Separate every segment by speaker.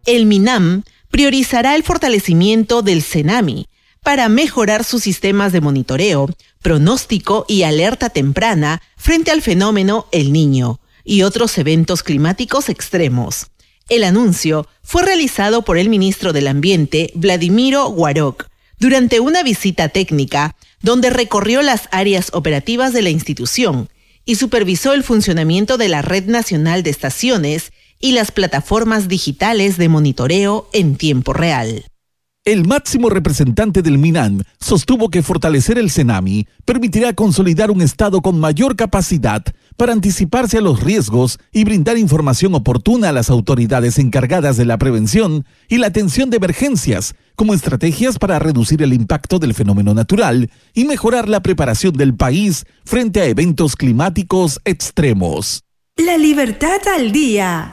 Speaker 1: El MINAM priorizará el fortalecimiento del CENAMI para mejorar sus sistemas de monitoreo, pronóstico y alerta temprana frente al fenómeno El Niño y otros eventos climáticos extremos. El anuncio fue realizado por el ministro del Ambiente, Vladimiro Guaroc, durante una visita técnica donde recorrió las áreas operativas de la institución y supervisó el funcionamiento de la Red Nacional de Estaciones y las plataformas digitales de monitoreo en tiempo real.
Speaker 2: El máximo representante del MINAM sostuvo que fortalecer el CENAMI permitirá consolidar un Estado con mayor capacidad para anticiparse a los riesgos y brindar información oportuna a las autoridades encargadas de la prevención y la atención de emergencias, como estrategias para reducir el impacto del fenómeno natural y mejorar la preparación del país frente a eventos climáticos extremos.
Speaker 3: La Libertad al Día.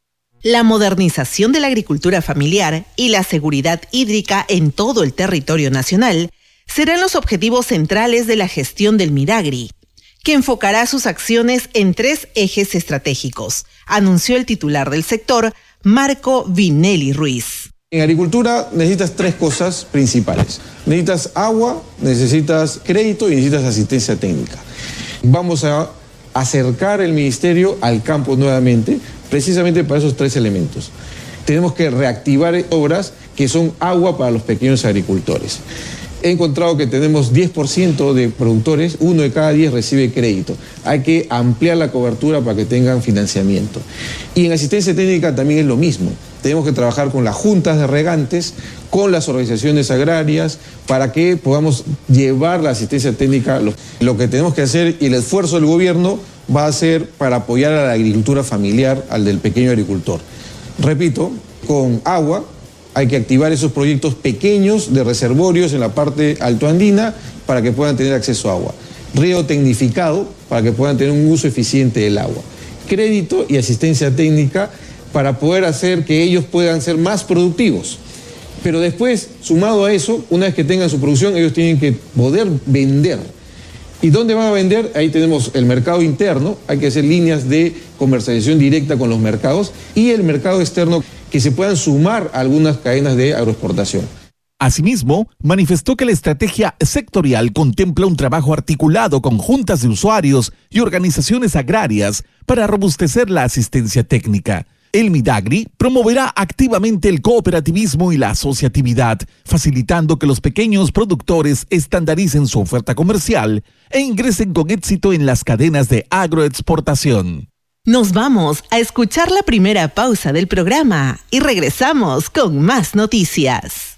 Speaker 1: La modernización de la agricultura familiar y la seguridad hídrica en todo el territorio nacional serán los objetivos centrales de la gestión del Midagri, que enfocará sus acciones en 3 ejes estratégicos, anunció el titular del sector, Marco Vinelli Ruiz.
Speaker 4: En agricultura necesitas 3 cosas principales. Necesitas agua, necesitas crédito y necesitas asistencia técnica. Vamos a acercar el ministerio al campo nuevamente, precisamente para esos 3 elementos. Tenemos que reactivar obras que son agua para los pequeños agricultores. He encontrado que tenemos 10% de productores, 1 de cada 10 recibe crédito. Hay que ampliar la cobertura para que tengan financiamiento. Y en asistencia técnica también es lo mismo. Tenemos que trabajar con las juntas de regantes, con las organizaciones agrarias, para que podamos llevar la asistencia técnica. Lo que tenemos que hacer y el esfuerzo del gobierno va a ser para apoyar a la agricultura familiar, al del pequeño agricultor. Repito, con agua hay que activar esos proyectos pequeños de reservorios en la parte altoandina para que puedan tener acceso a agua. Riego tecnificado para que puedan tener un uso eficiente del agua. Crédito y asistencia técnica para poder hacer que ellos puedan ser más productivos. Pero después, sumado a eso, una vez que tengan su producción, ellos tienen que poder vender. ¿Y dónde van a vender? Ahí tenemos el mercado interno, hay que hacer líneas de comercialización directa con los mercados, y el mercado externo, que se puedan sumar a algunas cadenas de agroexportación.
Speaker 2: Asimismo, manifestó que la estrategia sectorial contempla un trabajo articulado con juntas de usuarios y organizaciones agrarias para robustecer la asistencia técnica. El Midagri promoverá activamente el cooperativismo y la asociatividad, facilitando que los pequeños productores estandaricen su oferta comercial e ingresen con éxito en las cadenas de agroexportación.
Speaker 1: Nos vamos a escuchar la primera pausa del programa y regresamos con más noticias.